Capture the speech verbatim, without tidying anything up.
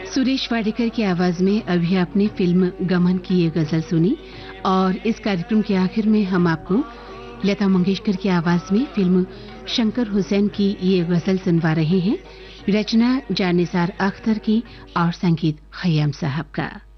सुरेश वाडेकर की आवाज में अभी आपने फिल्म गमन की ये गजल सुनी और इस कार्यक्रम के आखिर में हम आपको लता मंगेशकर की आवाज में फिल्म शंकर हुसैन की ये गजल सुनवा रहे हैं। रचना जानिसार अख्तर की और संगीत खयाम साहब का।